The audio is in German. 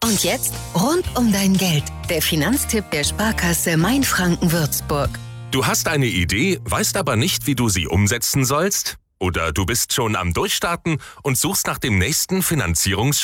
Und jetzt rund um dein Geld. Der Finanztipp der Sparkasse Mainfranken-Würzburg. Du hast eine Idee, weißt aber nicht, wie du sie umsetzen sollst? Oder du bist schon am Durchstarten und suchst nach dem nächsten Finanzierungsschritt?